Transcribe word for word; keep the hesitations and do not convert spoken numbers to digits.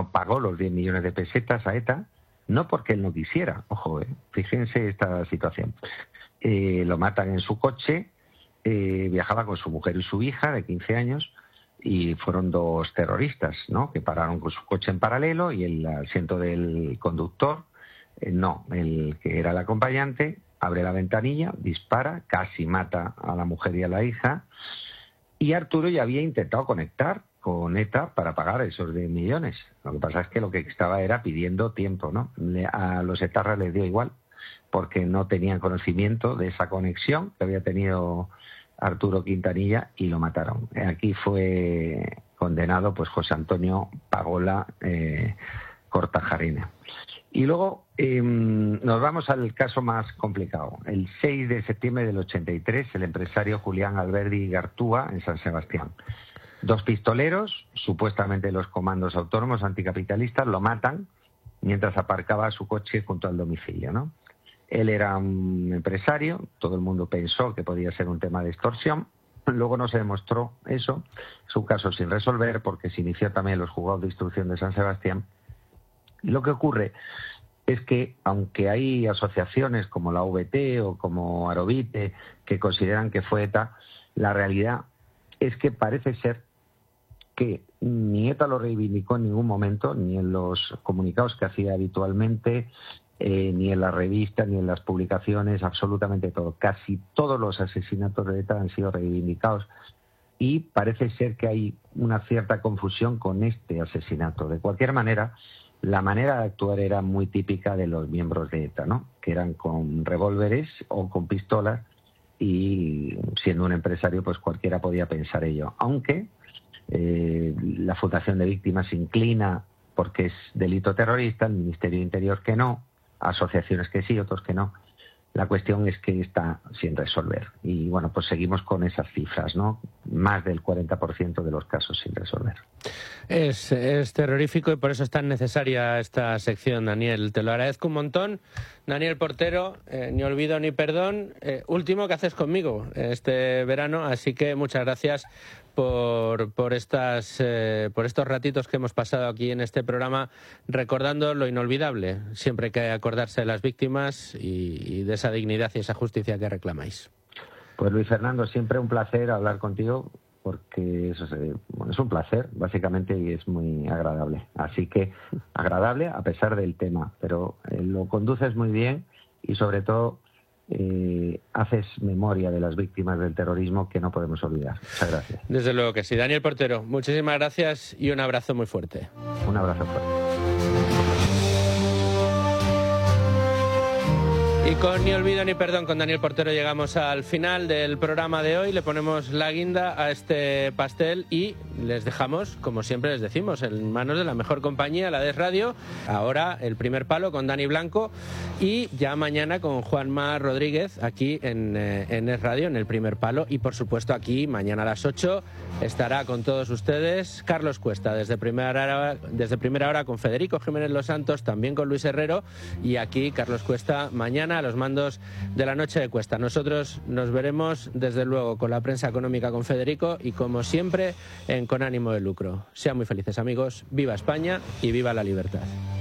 no pagó los diez millones de pesetas a ETA, no porque él no quisiera, ojo, eh, fíjense esta situación. Eh, lo matan en su coche, eh, viajaba con su mujer y su hija de quince años, y fueron dos terroristas, ¿no?, que pararon con su coche en paralelo y el asiento del conductor, eh, no, el que era el acompañante, abre la ventanilla, dispara, casi mata a la mujer y a la hija, y Arturo ya había intentado conectar con ETA para pagar esos diez millones. Lo que pasa es que lo que estaba era pidiendo tiempo, ¿no? Le, a los etarras les dio igual, porque no tenían conocimiento de esa conexión que había tenido Arturo Quintanilla y lo mataron. Aquí fue condenado pues José Antonio Pagola eh, Kortajarena. Y luego eh, nos vamos al caso más complicado. El seis de septiembre del ochenta y tres, el empresario Julián Alberdi Gartúa en San Sebastián. Dos pistoleros, supuestamente los comandos autónomos anticapitalistas, lo matan mientras aparcaba su coche junto al domicilio, ¿no? Él era un empresario, todo el mundo pensó que podía ser un tema de extorsión. Luego no se demostró eso, es un caso sin resolver porque se inició también en los juzgados de instrucción de San Sebastián. Y lo que ocurre es que, aunque hay asociaciones como la V T o como Arovite que consideran que fue ETA, la realidad es que parece ser que ni ETA lo reivindicó en ningún momento, ni en los comunicados que hacía habitualmente, eh, ni en las revistas, ni en las publicaciones, absolutamente todo. Casi todos los asesinatos de ETA han sido reivindicados y parece ser que hay una cierta confusión con este asesinato. De cualquier manera, la manera de actuar era muy típica de los miembros de ETA, ¿no?, que eran con revólveres o con pistolas, y siendo un empresario pues cualquiera podía pensar ello, aunque eh, la Fundación de Víctimas se inclina porque es delito terrorista, el Ministerio de Interior que no, asociaciones que sí, otros que no. La cuestión es que está sin resolver y bueno, pues seguimos con esas cifras, ¿no?, más del cuarenta por ciento de los casos sin resolver. Es, es terrorífico y por eso es tan necesaria esta sección, Daniel. Te lo agradezco un montón. Daniel Portero, eh, ni olvido ni perdón. Eh, último que haces conmigo este verano, así que muchas gracias por, por, estas, eh, por estos ratitos que hemos pasado aquí en este programa recordando lo inolvidable. Siempre hay que acordarse de las víctimas y, y de esa dignidad y esa justicia que reclamáis. Pues Luis Fernando, siempre un placer hablar contigo, porque eso es, bueno, es un placer, básicamente, y es muy agradable. Así que, agradable a pesar del tema, pero eh, lo conduces muy bien y, sobre todo, eh, haces memoria de las víctimas del terrorismo que no podemos olvidar. Muchas gracias. Desde luego que sí. Daniel Portero, muchísimas gracias y un abrazo muy fuerte. Un abrazo fuerte. Y con Ni Olvido Ni Perdón con Daniel Portero llegamos al final del programa de hoy. Le ponemos la guinda a este pastel y les dejamos, como siempre les decimos, en manos de la mejor compañía, la de Radio. Ahora el primer palo con Dani Blanco y ya mañana con Juanma Rodríguez aquí en, eh, en Es Radio, en el primer palo. Y por supuesto aquí mañana a las ocho estará con todos ustedes Carlos Cuesta desde primera hora, desde primera hora con Federico Jiménez Los Santos, también con Luis Herrero, y aquí Carlos Cuesta mañana a los mandos de la noche de Cuesta. Nosotros nos veremos desde luego con la prensa económica con Federico y como siempre en Con Ánimo de Lucro. Sean muy felices amigos, viva España y viva la libertad.